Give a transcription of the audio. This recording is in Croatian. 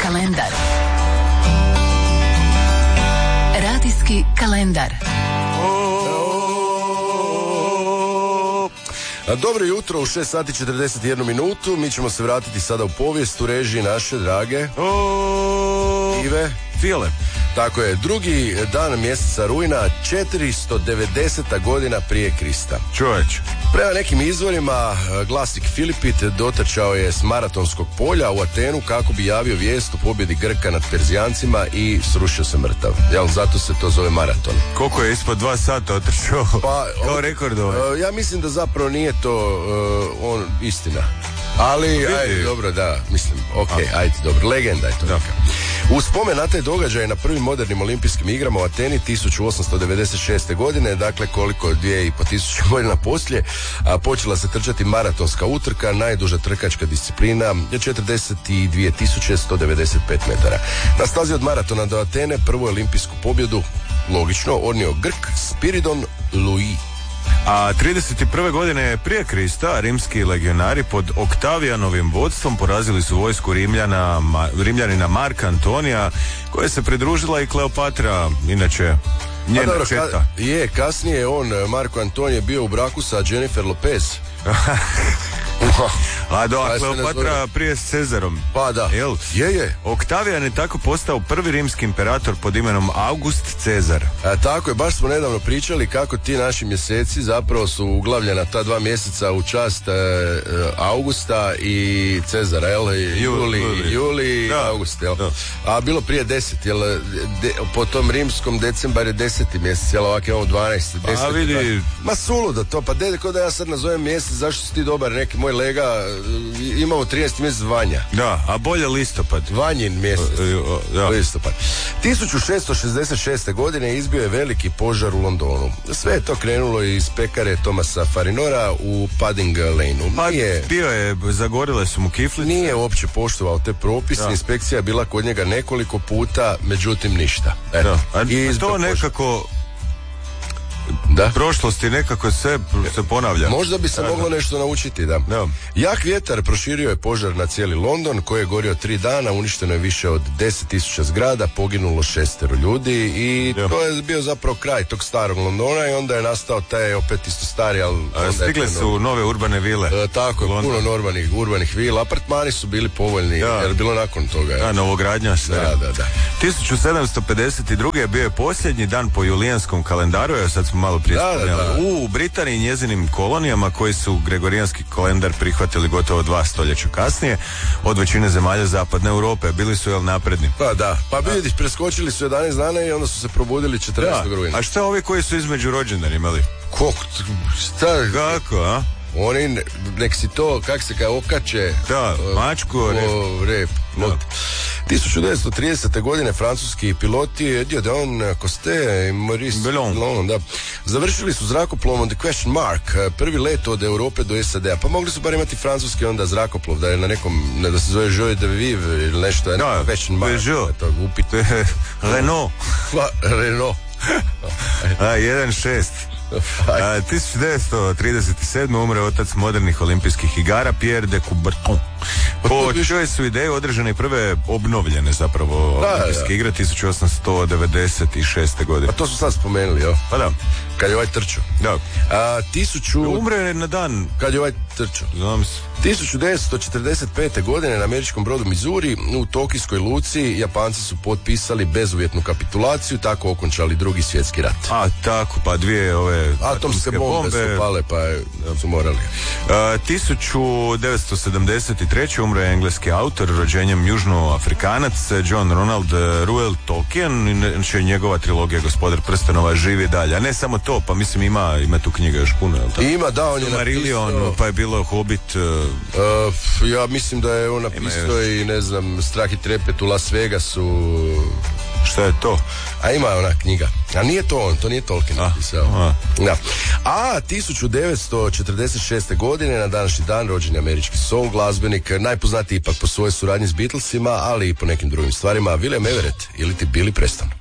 kalendar. Radijski kalendar. Dobro jutro, u 6 sati 41 minutu. Mi ćemo se vratiti sada u povijest u režiji naše drage Ive File. Tako je, drugi dan mjeseca rujna, 490. godina prije Krista. Čovječ. Prema nekim izvorima, glasnik Filipit dotrčao je s maratonskog polja u Atenu kako bi javio vijest o pobjedi Grka nad Perzijancima i srušio se mrtav. Jel, zato se to zove maraton. Koliko je ispod 2 sata otrčao? Pa, kao rekord ovaj. Ja mislim da zapravo nije to istina. Ali, ajde, dobro, da, mislim, ajde, dobro, legenda je to neka. U spomen na taj događaj na prvim modernim olimpijskim igrama u Ateni 1896. godine, dakle koliko 2500 godina poslije, počela se trčati maratonska utrka, najduža trkačka disciplina je 42.195 metara. Na stazi od maratona do Atene prvu olimpijsku pobjedu, logično, odnio Grk Spiridon Louis. A 31. godine prije Krista rimski legionari pod Oktavijanovim vodstvom porazili su vojsku Rimljanina Marka Antonija, koje se pridružila i Kleopatra, inače njena četa. Kasnije Marko Antonije bio u braku sa Jennifer Lopez. Kleopatra prije s Cezarom. Pa da. Jel? Je. Oktavijan je tako postao prvi rimski imperator pod imenom August Cezar. Tako je, baš smo nedavno pričali kako ti naši mjeseci zapravo su uglavljena ta 2 mjeseca u čast Augusta i Cezara, jel? Juli i August, jel? Da. A bilo prije 10, jel? Po tom rimskom decembar je 10. mjesec, jel? Ovak je ovo 12. 10. A vidi. Ma suludo to, pa ko da ja sad nazovem mjesec, zašto si ti dobar, neki moj lega, imamo 13. mjesec Vanja. Da, a bolje listopad. Vanjin mjesec. Listopad. 1666. godine izbio je veliki požar u Londonu. Sve je to krenulo iz pekare Thomasa Farinora u Pudding Laneu. Bio je, zagorile su mu kiflice. Nije uopće poštovao te propise, inspekcija je bila kod njega nekoliko puta, međutim ništa. I to nekako... Da. Prošlosti nekako se ponavlja. Možda bi se moglo nešto naučiti, da. Jak vjetar proširio je požar na cijeli London, koji je gorio 3 dana, uništeno je više od 10.000 zgrada, poginulo 6 ljudi i to je bio zapravo kraj tog starog Londona i onda je nastao taj opet isto stari, ali... Stigle su nove urbane vile. Tako je, puno urbanih vila, apartmani su bili povoljni, jer bilo nakon toga. Da, novogradnja sve. Da. 1752. je bio je posljednji dan po julijanskom kalendaru, sad smo malo prije spomenuli. U Britaniji i njezinim kolonijama, koji su gregorijanski kalendar prihvatili gotovo 2 stoljeća kasnije od većine zemalja zapadne Europe, bili su napredni. Pa vidiš, preskočili su 11 dana i onda su se probudili 14. rujna. A šta ovi koji su između rođendana imali? Kako, a? Oni, nek si to, kak se kaj okače... mačku, rep. 1930. godine francuski piloti Dieudonne Costet i Maurice Bellon završili su zrakoplovom The Question Mark, prvi let od Europe do SAD-a. Pa mogli su bar imati francuski onda zrakoplov, da je na nekom, da se zove Joie de Vivre ili nešto, Question Mark. Renault. 1.6. 1937. umre otac modernih olimpijskih igara Pierre de Coubertin. Po čijoj su ideje održane i prve obnovljene zapravo olimpijske igre 1896. godine. A to su sad spomenuli, jo? Pa da. Kad je ovaj trčao. Da. Umre na dan. Kad je ovaj trčao. Znam se. 1945. godine na američkom brodu Missouri u Tokijskoj luci Japanci su potpisali bezuvjetnu kapitulaciju, tako okončali Drugi svjetski rat. Tako, pa 2 ove atomske bombe su pale, pa su morali. 1973. umre engleski autor, rođenjem južnoafrikanac John Ronald Reuel Tolkien, inače njegova trilogija Gospodar prstenova živi dalje, a ne samo to, pa mislim ima tu knjiga još puno, jel tako? Ima, da, on je napisao, pa je bilo Hobbit. Ja mislim da je on napisao i ne znam, Strah i trepet u Las Vegasu. Šta je to? A ima ona knjiga. A nije to on, to nije Tolkien napisao. A 1946. godine na današnji dan rođen je američki soul glazbenik, najpoznatiji ipak po svojoj suradnji s Beatlesima, ali i po nekim drugim stvarima, William Everett ili ti Billy Preston.